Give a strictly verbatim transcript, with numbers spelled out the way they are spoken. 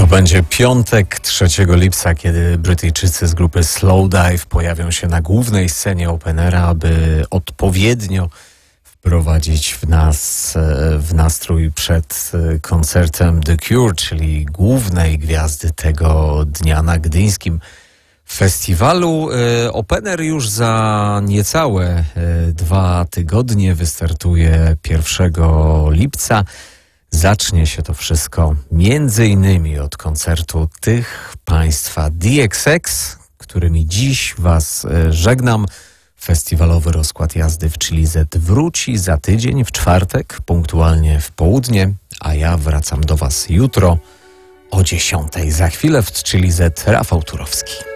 To będzie piątek, trzeciego lipca, kiedy Brytyjczycy z grupy Slowdive pojawią się na głównej scenie Openera, aby odpowiednio wprowadzić w nas w nastrój przed koncertem The Cure, czyli głównej gwiazdy tego dnia na gdyńskim festiwalu. Opener już za niecałe dwa tygodnie wystartuje pierwszego lipca. Zacznie się to wszystko między innymi od koncertu tych państwa D X X, którymi dziś Was żegnam. Festiwalowy rozkład jazdy w Chili Z wróci za tydzień, w czwartek, punktualnie w południe, a ja wracam do Was jutro o dziesiątej. Za chwilę w Chili Z Rafał Turowski.